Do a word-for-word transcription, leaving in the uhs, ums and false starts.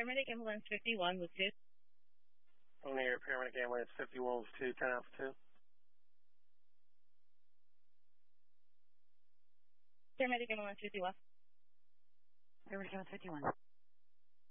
Paramedic Ambulance fifty-one with two. On the air, Paramedic Ambulance fifty-one with two, ten Alpha two. Paramedic Ambulance fifty-one. Paramedic Ambulance fifty-one.